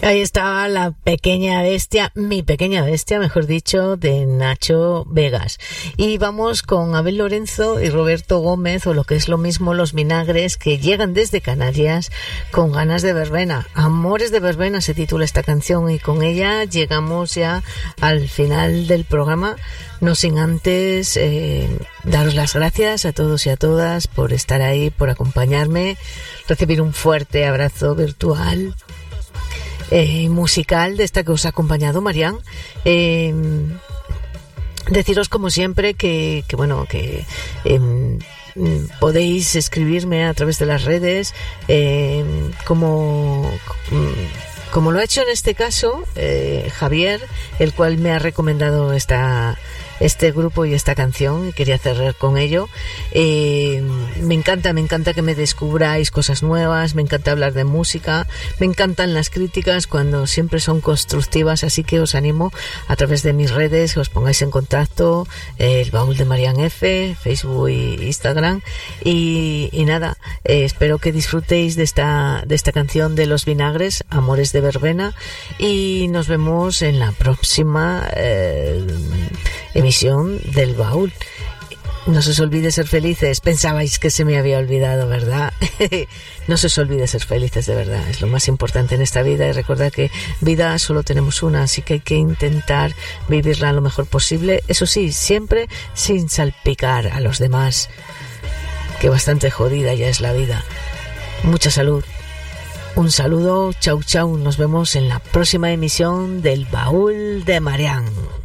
Ahí estaba la pequeña bestia, mi pequeña bestia, mejor dicho, de Nacho Vegas. Y vamos con Abel Lorenzo y Roberto Gómez, o lo que es lo mismo, Los Vinagres, que llegan desde Canarias con ganas de verbena. Amores de verbena se titula esta canción, y con ella llegamos ya al final del programa. No sin antes daros las gracias a todos y a todas por estar ahí, por acompañarme, recibir un fuerte abrazo virtual, musical, de esta que os ha acompañado Marian. Deciros como siempre que podéis escribirme a través de las redes, como lo ha hecho en este caso Javier, el cual me ha recomendado este grupo y esta canción, y quería cerrar con ello. Me encanta que me descubráis cosas nuevas, me encanta hablar de música, me encantan las críticas cuando siempre son constructivas, así que os animo a través de mis redes que os pongáis en contacto, el baúl de Marian F, Facebook e Instagram, y nada, espero que disfrutéis de esta canción de Los Vinagres, Amores de Verbena, y nos vemos en la próxima emisión del baúl. No se os olvide ser felices. Pensabais que se me había olvidado, ¿verdad? No se os olvide ser felices, de verdad. Es lo más importante en esta vida, y recordad que vida solo tenemos una, así que hay que intentar vivirla lo mejor posible. Eso sí, siempre sin salpicar a los demás, que bastante jodida ya es la vida. Mucha salud. Un saludo, chau chau, nos vemos en la próxima emisión del baúl de Marian.